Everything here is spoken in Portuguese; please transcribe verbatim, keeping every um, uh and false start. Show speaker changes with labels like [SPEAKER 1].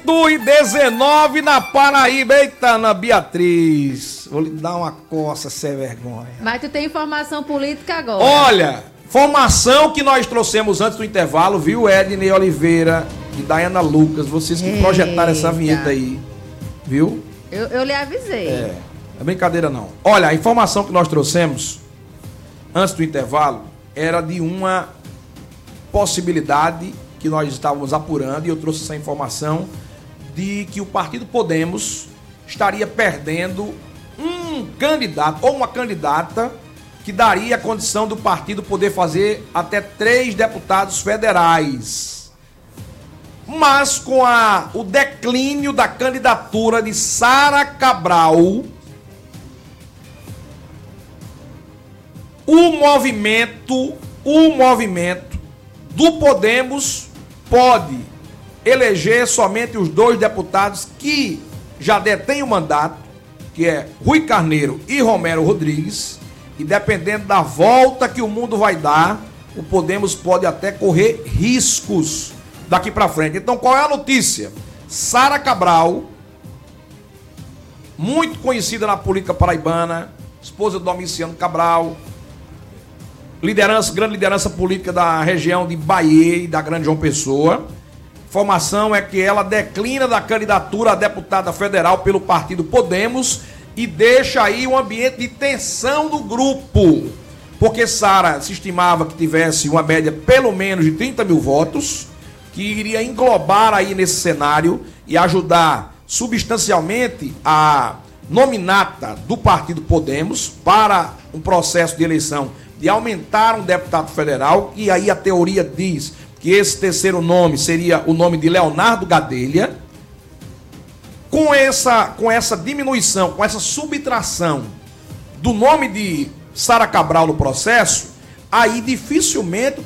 [SPEAKER 1] cento e dezenove na Paraíba. Eita, Ana Beatriz. Vou lhe dar uma coça sem vergonha.
[SPEAKER 2] Mas tu tem informação política agora.
[SPEAKER 1] Olha, informação que nós trouxemos antes do intervalo, viu, Ednei Oliveira e Dayana Lucas, vocês que
[SPEAKER 2] Eita.
[SPEAKER 1] projetaram essa vinheta aí, viu?
[SPEAKER 2] Eu, eu lhe avisei.
[SPEAKER 1] É, não é brincadeira não. Olha, a informação que nós trouxemos antes do intervalo era de uma possibilidade que nós estávamos apurando, e eu trouxe essa informação de que o Partido Podemos estaria perdendo um candidato ou uma candidata que daria a condição do partido poder fazer até três deputados federais. Mas com a, o declínio da candidatura de Sara Cabral, o movimento, o movimento do Podemos pode eleger somente os dois deputados que já detêm o mandato, que é Rui Carneiro e Romero Rodrigues, e dependendo da volta que o mundo vai dar, o Podemos pode até correr riscos daqui para frente. Então, qual é a notícia? Sara Cabral, muito conhecida na política paraibana, esposa do Domiciano Cabral, liderança, grande liderança política da região de Bahia e da Grande João Pessoa. Informação é que ela declina da candidatura a deputada federal pelo Partido Podemos e deixa aí um ambiente de tensão no grupo, porque Sara se estimava que tivesse uma média pelo menos de trinta mil votos, que iria englobar aí nesse cenário e ajudar substancialmente a nominata do Partido Podemos para um processo de eleição de aumentar um deputado federal, e aí a teoria diz que esse terceiro nome seria o nome de Leonardo Gadelha. Com essa, com essa diminuição, com essa subtração do nome de Sara Cabral no processo, aí dificilmente